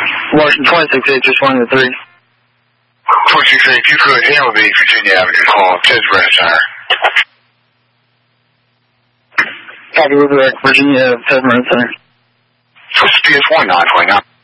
Washington 26A, just 1 to 3. 26A, 2 for Hale V, Virginia Avenue, call Deseret Center. Copy with Virginia, Deseret Center. Supposed to be PS1, 929.